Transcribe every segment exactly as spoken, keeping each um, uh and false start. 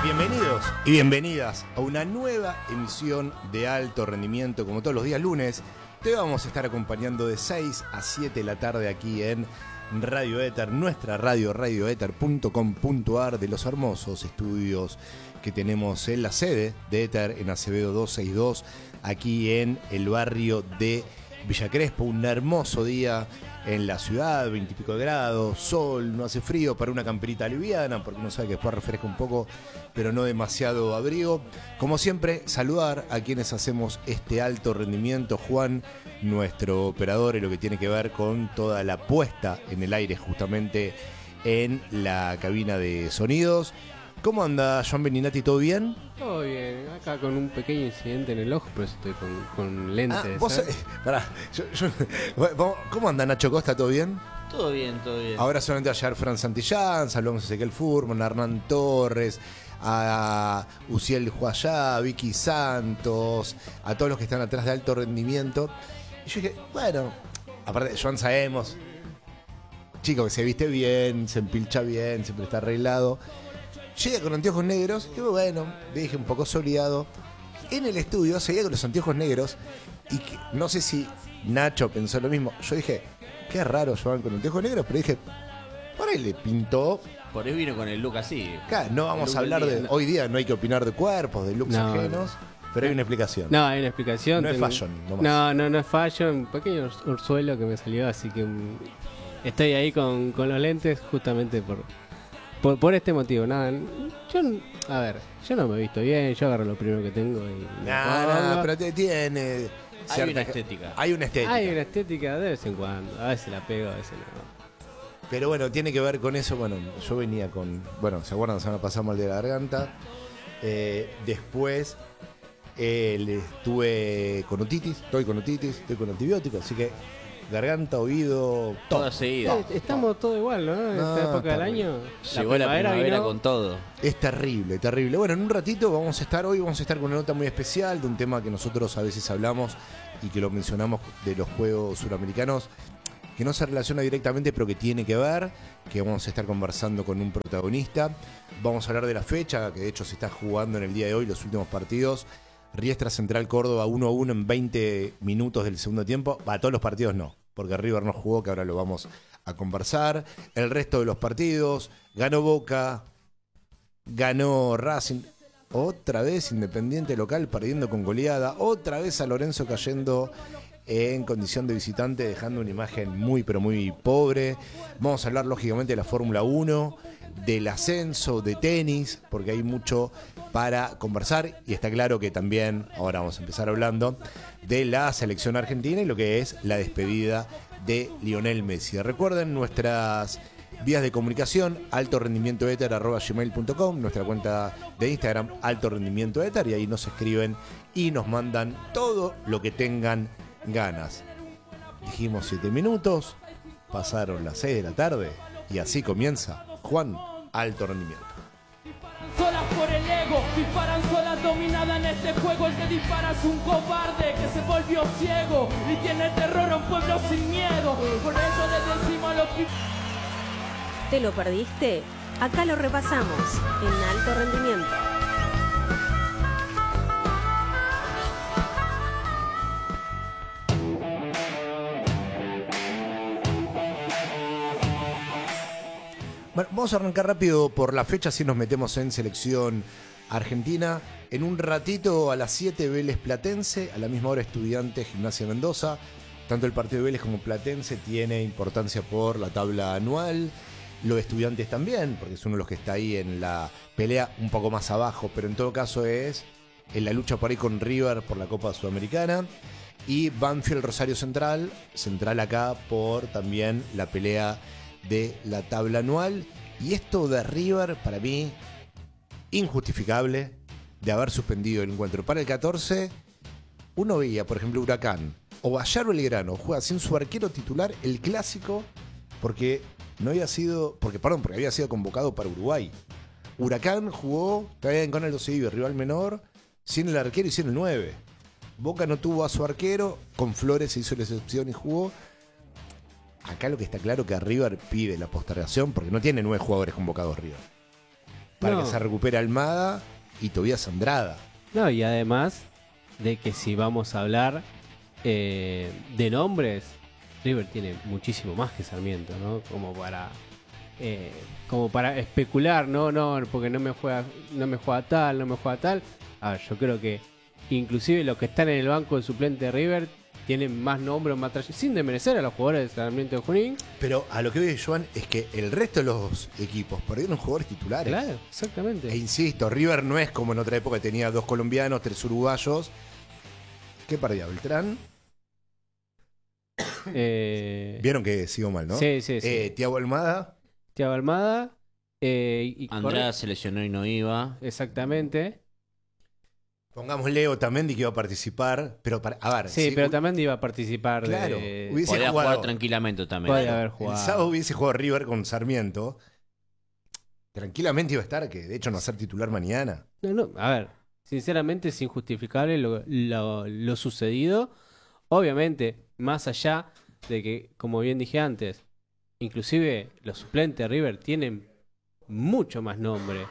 Bienvenidos y bienvenidas a una nueva emisión de Alto Rendimiento. Como todos los días lunes, te vamos a estar acompañando de seis a siete de la tarde aquí en Radio Éter, nuestra radio, radio éter punto com punto a r, de los hermosos estudios que tenemos en la sede de Éter en Acevedo doscientos sesenta y dos, aquí en el barrio de Villa Crespo. Un hermoso día en la ciudad, veintipico de grados, sol, no hace frío, para una camperita liviana, porque uno sabe que después refresca un poco, pero no demasiado abrigo. Como siempre, saludar a quienes hacemos este alto rendimiento. Juan, nuestro operador, en lo que tiene que ver con toda la puesta en el aire, justamente en la cabina de sonidos. ¿Cómo anda, Joan Beninati? ¿Todo bien? Todo bien, acá con un pequeño incidente en el ojo, pero estoy con, con lentes. Ah, vos, eh, pará, yo, yo, ¿cómo anda Nacho Costa? ¿Todo bien? Todo bien, todo bien. Ahora solamente ayer Fran Santillán, saludamos a Ezequiel Furman, a Hernán Torres, a Uciel Juayá, a Vicky Santos, a todos los que están atrás de Alto Rendimiento. Y yo dije, bueno, aparte, Joan sabemos, chico que se viste bien, se empilcha bien, siempre está arreglado. Llega con anteojos negros y bueno, dije un poco soleado. En el estudio seguía con los anteojos negros y que, no sé si Nacho pensó lo mismo. Yo dije, qué raro Joan con anteojos negros, pero dije, por ahí le pintó. Por ahí vino con el look así. Claro, no vamos a hablar de... No. Hoy día no hay que opinar de cuerpos, de looks no, ajenos, pero no. Hay una explicación. No, hay una explicación. No tengo... es fashion, nomás. No, no, no es fashion. Un pequeño ursuelo que me salió, así que estoy ahí con, con los lentes justamente por... Por, por este motivo, nada. Yo, a ver, yo no me he visto bien, yo agarro lo primero que tengo y... Nada, no, pero te tiene... Hay una estética. Hay una estética. Hay una estética de vez en cuando. A veces la pego, a veces no. Pero bueno, tiene que ver con eso. Bueno, yo venía con... Bueno, ¿se acuerdan? La semana pasada mal de la garganta. Eh, después eh, estuve con otitis. Estoy con otitis, estoy con antibióticos, así que... Garganta, oído, todo. Todo seguido. Sí, estamos todo igual, ¿no? En no, esta época del año. Llegó la primavera, primavera con todo. Es terrible, terrible. Bueno, en un ratito vamos a estar hoy, vamos a estar con una nota muy especial de un tema que nosotros a veces hablamos y que lo mencionamos de los Juegos Suramericanos, que no se relaciona directamente, pero que tiene que ver, que vamos a estar conversando con un protagonista. Vamos a hablar de la fecha, que de hecho se está jugando en el día de hoy, los últimos partidos. Riestra Central Córdoba uno a uno en veinte minutos del segundo tiempo. A todos los partidos no, porque River no jugó, que ahora lo vamos a conversar. El resto de los partidos, ganó Boca, ganó Racing, otra vez Independiente local perdiendo con goleada, otra vez San Lorenzo cayendo en condición de visitante, dejando una imagen muy pero muy pobre. Vamos a hablar lógicamente de la Fórmula uno, del ascenso, de tenis, porque hay mucho para conversar y está claro que también, ahora vamos a empezar hablando de la selección argentina y lo que es la despedida de Lionel Messi. Recuerden nuestras vías de comunicación, alto rendimiento éter arroba gmail punto com, nuestra cuenta de Instagram, alto rendimiento éter, y ahí nos escriben y nos mandan todo lo que tengan ganas. Dijimos siete minutos, pasaron las seis de la tarde y así comienza Juan Alto Rendimiento. Solas por el ego, disparan solas dominada en este juego. El que dispara es un cobarde que se volvió ciego y tiene terror a un pueblo sin miedo. Por eso les decimos lo que... ¿Te lo perdiste? Acá lo repasamos en Alto Rendimiento. Bueno, vamos a arrancar rápido por la fecha, así nos metemos en selección argentina. En un ratito a las siete Vélez Platense, a la misma hora Estudiantes Gimnasia Mendoza. Tanto el partido de Vélez como Platense tiene importancia por la tabla anual. Los Estudiantes también, porque es uno de los que está ahí en la pelea un poco más abajo, pero en todo caso es en la lucha por ahí con River por la Copa Sudamericana. Y Banfield Rosario Central, Central acá por también la pelea de la tabla anual. Y esto de River, para mí, injustificable de haber suspendido el encuentro. Para el catorce, uno veía, por ejemplo, Huracán o Bayaro Belgrano juega sin su arquero titular el clásico porque no había sido, porque perdón, porque había sido convocado para Uruguay. Huracán jugó, todavía en Canal doce Ibe, rival menor, sin el arquero y sin el nueve. Boca no tuvo a su arquero, con Flores se hizo la excepción y jugó. Acá lo que está claro es que a River pide la postergación porque no tiene nueve jugadores convocados River. para No. que se recupere Almada y Tobías Andrada. No, y además de que si vamos a hablar eh, de nombres, River tiene muchísimo más que Sarmiento, ¿no? Como para eh, como para especular, no, no, porque no me juega, no me juega tal, no me juega tal. A ver, yo creo que inclusive los que están en el banco de suplente de River tienen más nombres, más trayectoria, sin desmerecer a los jugadores de Sarmiento de Junín. Pero a lo que veo, Joan, es que el resto de los equipos perdieron jugadores titulares. Claro, exactamente. E insisto, River no es como en otra época que tenía dos colombianos, tres uruguayos. ¿Qué perdía? ¿Beltrán? Eh, Vieron que sigo mal, ¿no? Sí, sí, sí. Eh, Thiago Almada. Thiago Almada. Eh, y Andrea se lesionó y no iba. Exactamente. Pongamos Leo Tamendi que iba a participar. Pero para, a ver. Sí, si- pero también iba a participar. Claro, de... hubiese Podía jugado- jugar tranquilamente también. Podía haber jugado. El sábado hubiese jugado River con Sarmiento. Tranquilamente iba a estar, que de hecho no va a ser titular mañana. No, no, a ver, sinceramente es injustificable lo, lo, lo sucedido. Obviamente, más allá de que, como bien dije antes, inclusive los suplentes de River tienen mucho más nombre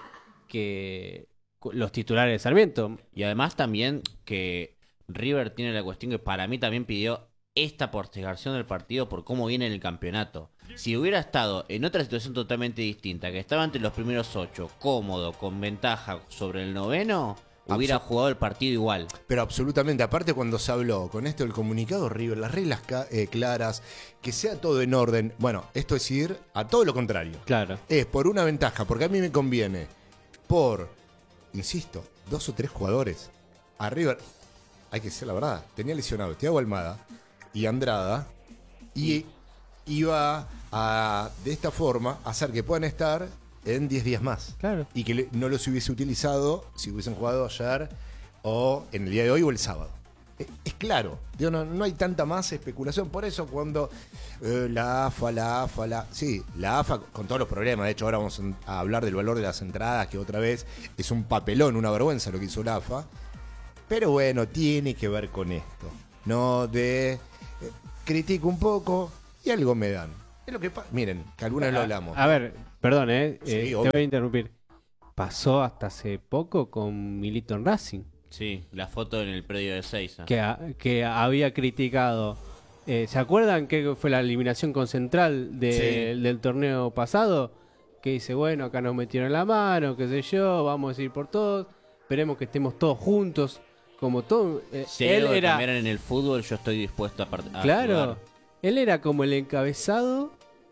que los titulares de Sarmiento. Y además también que River tiene la cuestión que para mí también pidió esta postergación del partido por cómo viene el campeonato. Si hubiera estado en otra situación totalmente distinta, que estaba entre los primeros ocho, cómodo, con ventaja sobre el noveno, hubiera Absol- jugado el partido igual. Pero absolutamente, aparte cuando se habló con esto del comunicado River, las reglas ca- eh, claras, que sea todo en orden. Bueno, esto es ir a todo lo contrario. Claro. Es por una ventaja, porque a mí me conviene. Por, insisto, dos o tres jugadores. A River, hay que decir la verdad, tenía lesionado Thiago Almada y Andrada. Y iba a, de esta forma, hacer que puedan estar en diez días más. Claro. Y que le- no los hubiese utilizado si hubiesen jugado ayer o en el día de hoy o el sábado. Es, es claro, digo, no, no hay tanta más especulación. Por eso cuando eh, la AFA, la AFA, la... Sí, la AFA con todos los problemas. De hecho, ahora vamos a hablar del valor de las entradas, que otra vez es un papelón, una vergüenza lo que hizo la AFA. Pero bueno, tiene que ver con esto. No de... eh, critico un poco y algo me dan. Es lo que pasa. Miren, que alguna vez lo hablamos. A, a ver, perdón, eh, Sí, eh, te obvio. voy a interrumpir. Pasó hasta hace poco con Milito en Racing. Sí, la foto en el predio de Seiza. que, a- que había criticado. Eh, ¿Se acuerdan que fue la eliminación con Central de- Sí. del torneo pasado? Que dice, bueno, acá nos metieron la mano, qué sé yo, vamos a ir por todos, esperemos que estemos todos juntos, como todo. eh, Si hay él algo que era, cambiaran en el fútbol, yo estoy dispuesto a, part- a claro, jugar. él era como el encabezado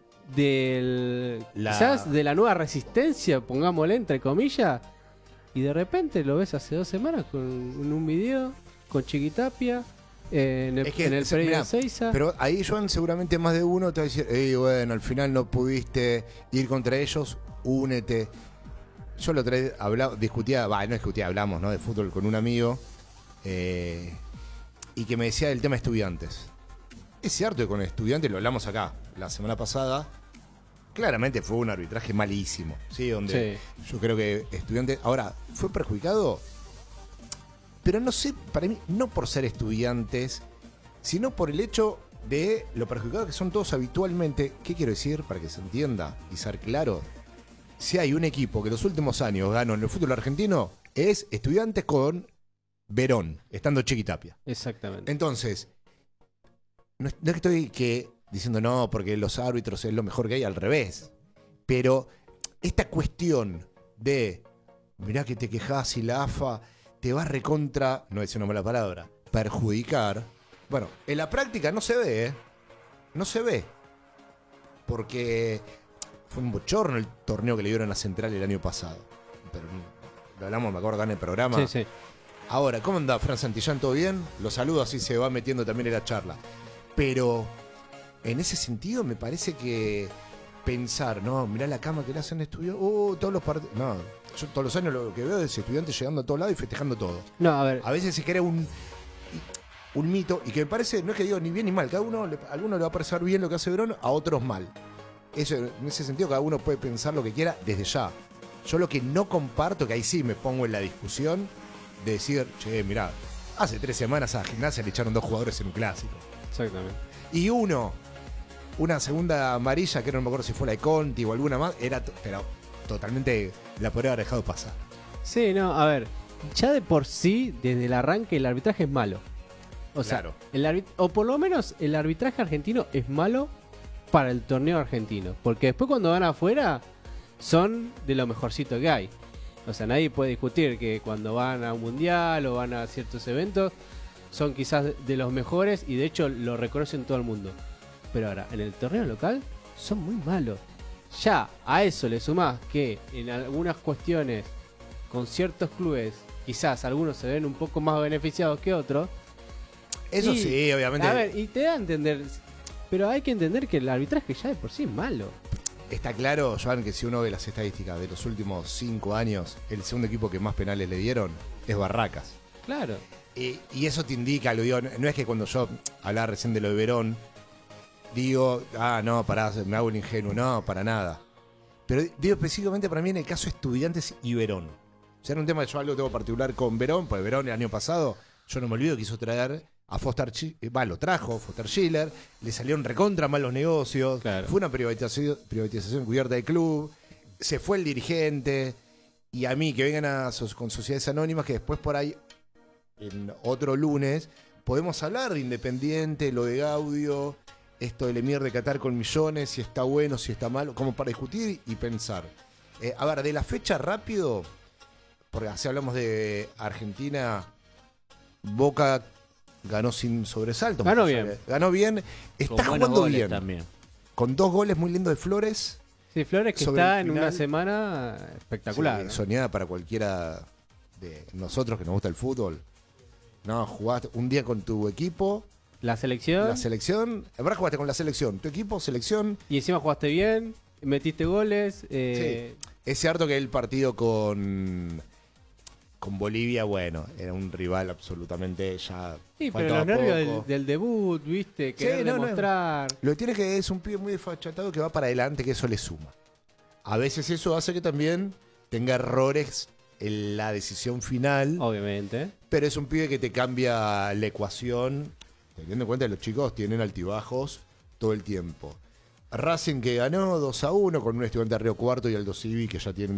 del, La- quizás de la nueva resistencia, pongámosle entre comillas, y de repente lo ves hace dos semanas con en un video con Chiquitapia eh, en el, Es que, en el se- predio mirá, de Seiza. Pero ahí, Joan, seguramente más de uno te va a decir, "Ey, bueno, al final no pudiste ir contra ellos, únete". Yo lo otra vez hablaba, discutía, va, no discutía, hablamos, ¿no?, de fútbol con un amigo, eh, y que me decía del tema estudiantes. Es cierto que con estudiantes, lo hablamos acá la semana pasada, claramente fue un arbitraje malísimo, ¿sí? Donde yo creo que estudiantes, ahora, fue perjudicado, pero no sé, para mí, no por ser estudiantes, sino por el hecho de lo perjudicados que son todos habitualmente. ¿Qué quiero decir? Para que se entienda y ser claro. Si hay un equipo que los últimos años ganó en el fútbol argentino, es Estudiantes con Verón, estando Chiquitapia. Exactamente. Entonces, no, es- no es que estoy que diciendo no, porque los árbitros es lo mejor que hay, al revés. Pero esta cuestión de, mirá que te quejás y la AFA te va recontra, no es una mala palabra, perjudicar. Bueno, en la práctica no se ve, ¿eh? No se ve. Porque fue un bochorno el torneo que le dieron a Central el año pasado. Pero lo hablamos, me acuerdo acá en el programa. Sí, sí. Ahora, ¿cómo anda Fran Santillán? ¿Todo bien? Lo saludo, así se va metiendo también en la charla. Pero en ese sentido me parece que pensar, no, mirá la cama que le hacen estudio, uh, todos los partidos. No, yo todos los años lo que veo es estudiantes llegando a todos lados y festejando todo. No, a ver, A veces se crea un, un mito, y que me parece, no es que digo ni bien ni mal, cada uno, le- a alguno le va a parecer bien lo que hace Verón, a otros mal. Eso, en ese sentido, cada uno puede pensar lo que quiera desde ya. Yo lo que no comparto, que ahí sí me pongo en la discusión, de decir, che, mirá, hace tres semanas a Gimnasia le echaron dos jugadores en un clásico. exactamente. Y uno, una segunda amarilla, que no me acuerdo si fue la de Conti o alguna más, era, t- pero totalmente la podría haber dejado pasar. Sí, no, a ver, ya de por sí, desde el arranque, el arbitraje es malo. O sea, Claro. el arbit- o por lo menos el arbitraje argentino es malo para el torneo argentino. Porque después cuando van afuera, son de lo mejorcito que hay. O sea, nadie puede discutir que cuando van a un mundial o van a ciertos eventos, son quizás de los mejores y de hecho lo reconocen todo el mundo. Pero ahora, en el torneo local, son muy malos. Ya a eso le sumás que en algunas cuestiones, con ciertos clubes, quizás algunos se ven un poco más beneficiados que otros. Eso Y, sí, obviamente. A ver, y te da a entender, pero hay que entender que el arbitraje ya de por sí es malo. Está claro, Joan, que si uno ve las estadísticas de los últimos cinco años, el segundo equipo que más penales le dieron es Barracas. Claro. Y, y eso te indica, lo digo, no es que cuando yo hablaba recién de lo de Verón, digo, ah, no, pará, me hago el ingenuo, no, para nada. Pero digo específicamente para mí en el caso Estudiantes y Verón. O sea, era un tema que yo algo tengo particular con Verón, porque Verón el año pasado, yo no me olvido, quiso traer a Foster, va, lo trajo, Foster Schiller, le salieron recontra mal los negocios, Claro. fue una privatización, privatización cubierta del club, se fue el dirigente, y a mí que vengan a, con sociedades anónimas que después por ahí, en otro lunes, podemos hablar de Independiente, lo de Gaudio, esto del Emir de Qatar con millones, si está bueno, si está malo, como para discutir y pensar. Eh, a ver, de la fecha rápido, porque así hablamos de Argentina, Boca ganó sin sobresalto. Ganó porque bien. Ganó bien, Con está buenos jugando goles bien. también. Con dos goles muy lindos de Flores. Sí, Flores que Sobre está el en una final. semana espectacular. Sí, ¿no? soñada para cualquiera de nosotros que nos gusta el fútbol. No, jugaste un día con tu equipo, La selección, la selección. En verdad jugaste con la selección. Tu equipo, selección. y encima jugaste bien, metiste goles. Eh, Es cierto que el partido con, con Bolivia, bueno, era un rival absolutamente ya. Sí, pero faltaba los nervios del, poco. del debut, viste, Sí, querer no, no. demostrar. Lo que tiene que es un pibe muy desfachatado que va para adelante, que eso le suma. A veces eso hace que también tenga errores en la decisión final, Obviamente. pero es un pibe que te cambia la ecuación, teniendo en cuenta que los chicos tienen altibajos todo el tiempo. Racing que ganó dos a uno con un Estudiante de Río Cuarto y Aldo Civi que ya tienen